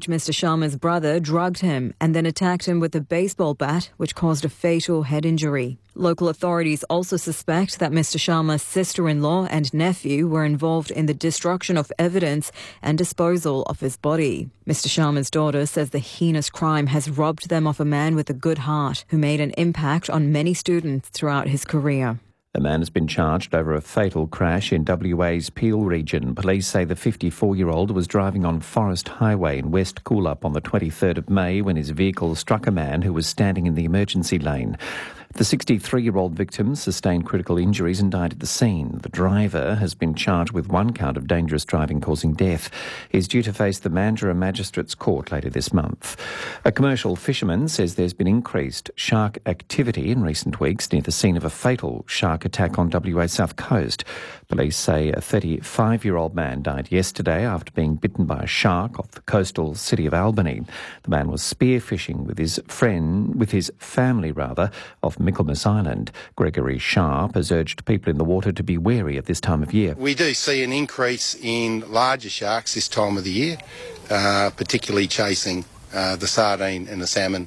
Mr. Sharma's brother drugged him and then attacked him with a baseball bat, which caused a fatal head injury. Local authorities also suspect that Mr. Sharma's sister-in-law and nephew were involved in the destruction of evidence and disposal of his body. Mr. Sharma's daughter says the heinous crime has robbed them of a man with a good heart who made an impact on many students throughout his career. A man has been charged over a fatal crash in WA's Peel region. Police say the 54-year-old was driving on Forest Highway in West Coolup on the 23rd of May when his vehicle struck a man who was standing in the emergency lane. The 63-year-old victim sustained critical injuries and died at the scene. The driver has been charged with one count of dangerous driving causing death. He's due to face the Mandurah Magistrates Court later this month. A commercial fisherman says there's been increased shark activity in recent weeks near the scene of a fatal shark attack on WA's south coast. Police say a 35-year-old man died yesterday after being bitten by a shark off the coastal city of Albany. The man was spearfishing with his family off Michaelmas Island. Gregory Sharp has urged people in the water to be wary at this time of year. We do see an increase in larger sharks this time of the year, particularly chasing the sardine and the salmon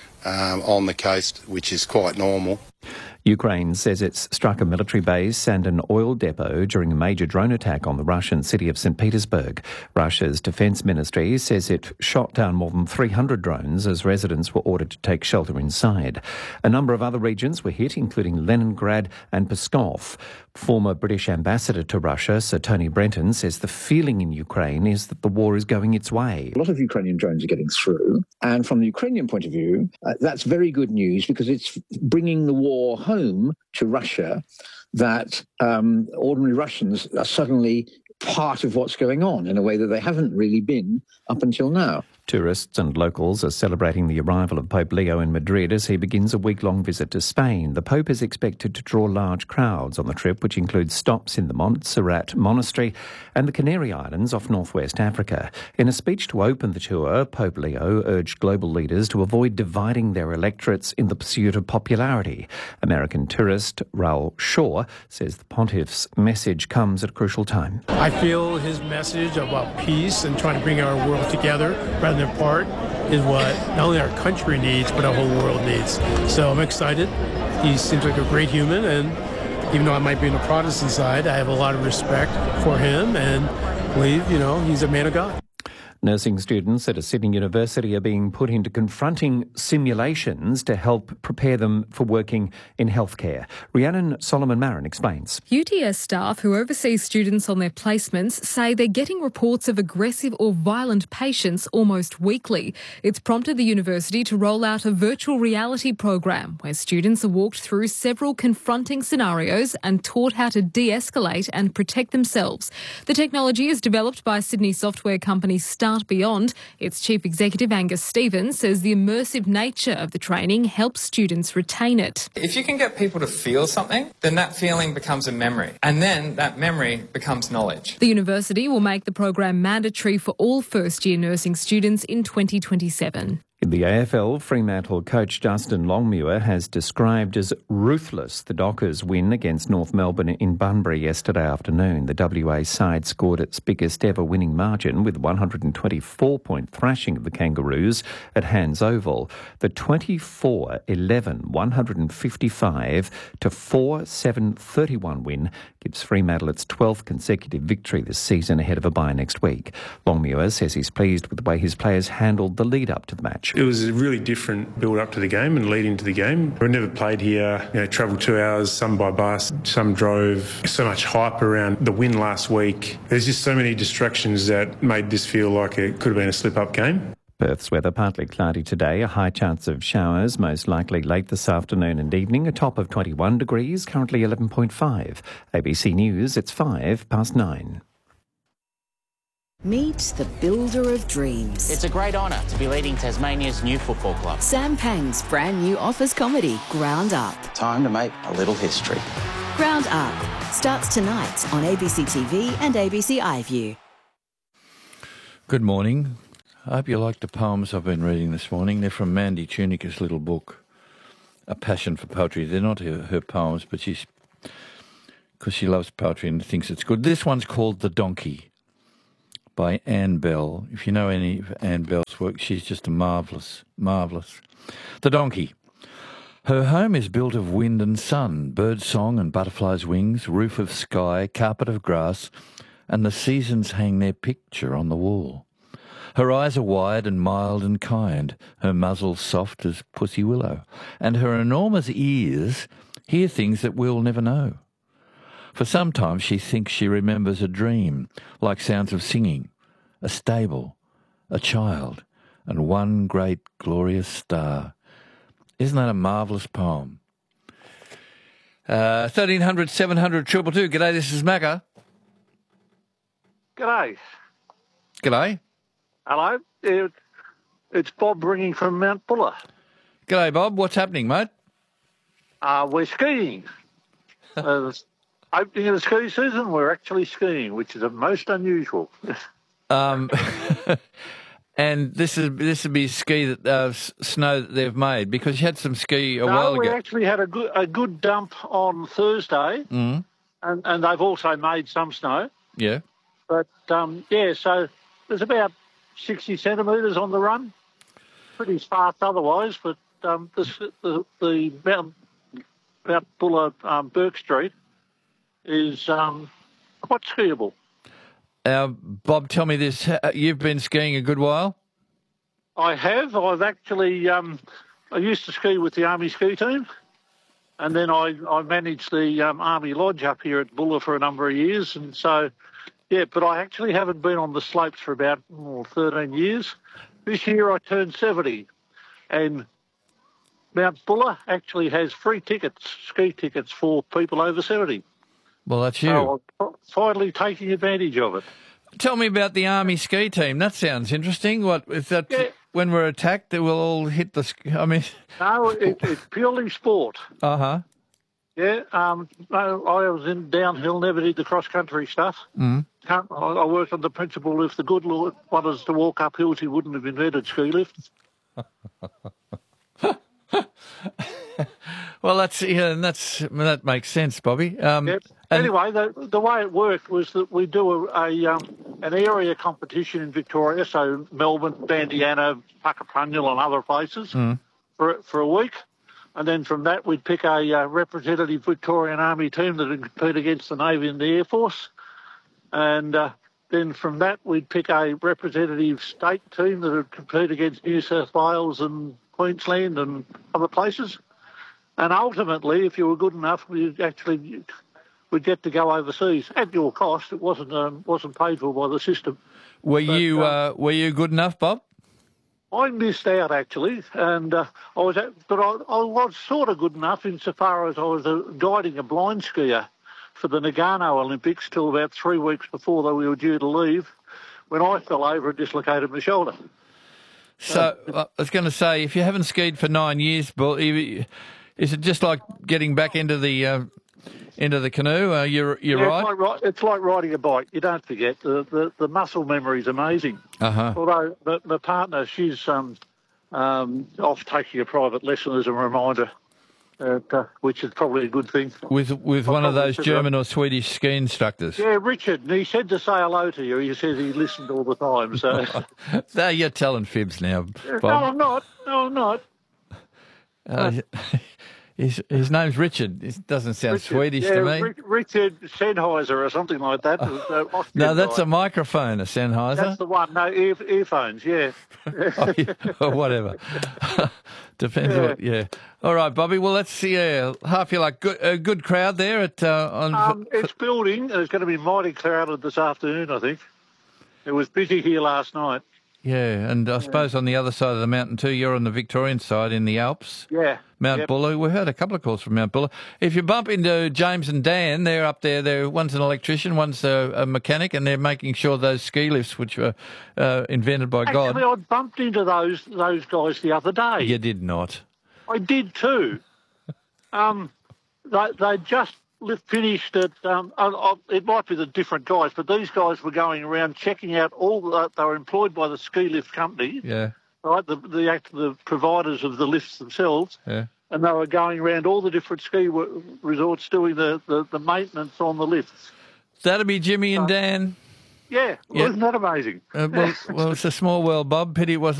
on the coast, which is quite normal. Ukraine says it's struck a military base and an oil depot during a major drone attack on the Russian city of St. Petersburg. Russia's defence ministry says it shot down more than 300 drones as residents were ordered to take shelter inside. A number of other regions were hit, including Leningrad and Pskov. Former British ambassador to Russia, Sir Tony Brenton, says the feeling in Ukraine is that the war is going its way. A lot of Ukrainian drones are getting through, and from the Ukrainian point of view, that's very good news because it's bringing the war home to Russia that ordinary Russians are suddenly part of what's going on in a way that they haven't really been up until now. Tourists and locals are celebrating the arrival of Pope Leo in Madrid as he begins a week-long visit to Spain. The Pope is expected to draw large crowds on the trip, which includes stops in the Montserrat Monastery and the Canary Islands off northwest Africa. In a speech to open the tour, Pope Leo urged global leaders to avoid dividing their electorates in the pursuit of popularity. American tourist Raul Shaw says the pontiff's message comes at a crucial time. I feel his message about peace and trying to bring our world together rather than apart is what not only our country needs, but our whole world needs. So I'm excited. He seems like a great human, and even though I might be on the Protestant side, I have a lot of respect for him and believe, he's a man of God. Nursing students at a Sydney university are being put into confronting simulations to help prepare them for working in healthcare. Rhiannon Solomon-Marin explains. UTS staff who oversee students on their placements say they're getting reports of aggressive or violent patients almost weekly. It's prompted the university to roll out a virtual reality program where students are walked through several confronting scenarios and taught how to de-escalate and protect themselves. The technology is developed by Sydney software company Start Beyond. Its chief executive Angus Stevens says the immersive nature of the training helps students retain it. If you can get people to feel something, then that feeling becomes a memory, and then that memory becomes knowledge. The university will make the program mandatory for all first-year nursing students in 2027. In the AFL, Fremantle coach Justin Longmuir has described as ruthless the Dockers' win against North Melbourne in Bunbury yesterday afternoon. The WA side scored its biggest ever winning margin with 124-point thrashing of the Kangaroos at Hands Oval. The 24-11 155 to 4-7-31 win gives Fremantle its 12th consecutive victory this season ahead of a bye next week. Longmuir says he's pleased with the way his players handled the lead-up to the match. It was a really different build-up to the game and leading to the game. We've never played here, travelled 2 hours, some by bus, some drove. So much hype around the win last week. There's just so many distractions that made this feel like it could have been a slip-up game. Perth's weather partly cloudy today, a high chance of showers, most likely late this afternoon and evening, a top of 21 degrees, currently 11.5. ABC News, it's 9:05. Meet the builder of dreams. It's a great honour to be leading Tasmania's new football club. Sam Pang's brand new office comedy, Ground Up. Time to make a little history. Ground Up starts tonight on ABC TV and ABC iView. Good morning. I hope you like the poems I've been reading this morning. They're from Mandy Tunica's little book, A Passion for Poetry. They're not her poems, but because she loves poetry and thinks it's good. This one's called The Donkey. by Anne Bell. If you know any of Anne Bell's work, she's just marvellous. The Donkey. Her home is built of wind and sun, bird song and butterflies' wings, roof of sky, carpet of grass, and the seasons hang their picture on the wall. Her eyes are wide and mild and kind, her muzzle soft as pussy willow, and her enormous ears hear things that we'll never know. For sometimes she thinks she remembers a dream, like sounds of singing, a stable, a child, and one great glorious star. Isn't that a marvellous poem? 1300 700 222. G'day, this is Macca. G'day. G'day. Hello. It's Bob ringing from Mount Buller. G'day, Bob. What's happening, mate? We're skiing. Opening of the ski season, we're actually skiing, which is most unusual. And this would be ski that snow that they've made, because you had some ski a while ago. We actually had a good dump on Thursday, and they've also made some snow. Yeah. But so there's about 60 centimetres on the run. Pretty sparse otherwise, but the Mount Buller Burke Street is quite skiable. Bob, tell me this. You've been skiing a good while? I have. I've actually, I used to ski with the Army ski team, and then I managed the Army Lodge up here at Buller for a number of years. And so, but I actually haven't been on the slopes for about 13 years. This year I turned 70, and Mount Buller actually has free ski tickets for people over 70. Well, that's you. So I'm finally taking advantage of it. Tell me about the Army ski team. That sounds interesting. What is that? Yeah. When we're attacked, that we'll all hit the. I mean, no, it's purely sport. Uh-huh. Yeah. No, I was in downhill, never did the cross country stuff. Mm. I worked on the principle if the good Lord wanted us to walk up hills, he wouldn't have invented ski lifts. Well, that makes sense, Bobby. Yep. Anyway, the way it worked was that we do an area competition in Victoria, so Melbourne, Bandiana, Puckapunyal and other places for a week. And then from that, we'd pick a representative Victorian Army team that would compete against the Navy and the Air Force. And then from that, we'd pick a representative state team that would compete against New South Wales and Queensland and other places. And ultimately, if you were good enough, we'd get to go overseas at your cost. It wasn't paid for by the system. Were you good enough, Bob? I missed out actually, and I was sort of good enough insofar as I was guiding a blind skier for the Nagano Olympics till about 3 weeks before we were due to leave, when I fell over and dislocated my shoulder. So I was going to say, if you haven't skied for 9 years, Bill, is it just like getting back into the canoe? You're right. It's like riding a bike. You don't forget the muscle memory is amazing. Uh-huh. Although the partner, she's off taking a private lesson as a reminder, which is probably a good thing. With one of those German or Swedish ski instructors. Yeah, Richard. And he said to say hello to you. He says he listened all the time. So no, you're telling fibs now, Bob. No, I'm not. His name's Richard. It doesn't sound Richard, Swedish to me. Richard Sennheiser or something like that. No, that's a microphone, a Sennheiser. That's the one. No, earphones, yeah. Or whatever. Depends what, yeah. All right, Bobby. Well, let's see. Half you like a good crowd there at it's building. It's going to be mighty crowded this afternoon, I think. It was busy here last night. Yeah, and I suppose on the other side of the mountain too, you're on the Victorian side in the Alps. Yeah. Mount Buller. We heard a couple of calls from Mount Buller. If you bump into James and Dan, they're up there. One's an electrician, one's a mechanic, and they're making sure those ski lifts, which were invented by God. Actually, I bumped into those guys the other day. You did not. I did too. They just finished at, it might be the different guys, but these guys were going around checking out they were employed by the ski lift company. Yeah. Right, the providers of the lifts themselves. Yeah. And they were going around all the different ski resorts doing the maintenance on the lifts. That'll be Jimmy and Dan. Yeah, Yeah. isn't that amazing? Well, it's a small world, Bob. Pity it wasn't